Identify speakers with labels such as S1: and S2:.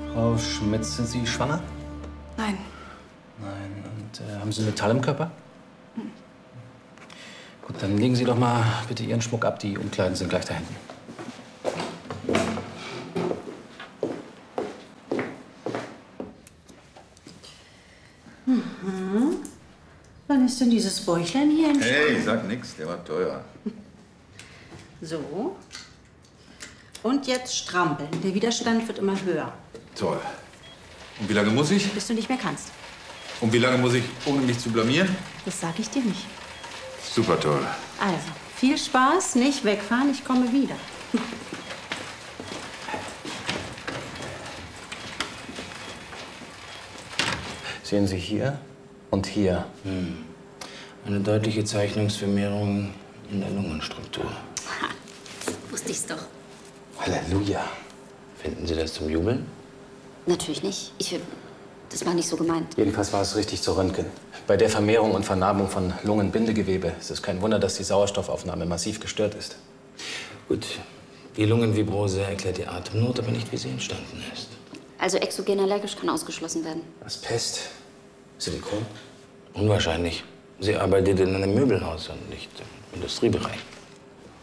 S1: Frau Schmitz, sind Sie schwanger?
S2: Nein.
S1: Nein. Und haben Sie Metall im Körper? Gut, dann legen Sie doch mal bitte Ihren Schmuck ab. Die Umkleiden sind gleich da hinten.
S3: Wann ist denn dieses Bäuchlein hier entstanden?
S4: Hey, sag nix, der war teuer.
S3: So. Und jetzt strampeln. Der Widerstand wird immer höher.
S4: Toll. Und wie lange muss ich?
S3: Bis du nicht mehr kannst.
S4: Und wie lange muss ich, ohne mich zu blamieren?
S3: Das sage ich dir nicht.
S4: Super toll.
S3: Also, viel Spaß, nicht wegfahren, ich komme wieder.
S1: Sehen Sie hier und hier.
S5: Eine deutliche Zeichnungsvermehrung in der Lungenstruktur.
S6: Wusste ich's doch.
S1: Halleluja.
S5: Finden Sie das zum Jubeln?
S6: Natürlich nicht. Das war nicht so gemeint.
S1: Jedenfalls war es richtig zu röntgen. Bei der Vermehrung und Vernarbung von Lungenbindegewebe ist es kein Wunder, dass die Sauerstoffaufnahme massiv gestört ist.
S5: Gut, die Lungenvibrose erklärt die Atemnot, aber nicht, wie sie entstanden ist.
S6: Also exogen allergisch kann ausgeschlossen werden.
S1: Asbest? Silikon?
S5: Unwahrscheinlich. Sie arbeitet in einem Möbelhaus und nicht im Industriebereich.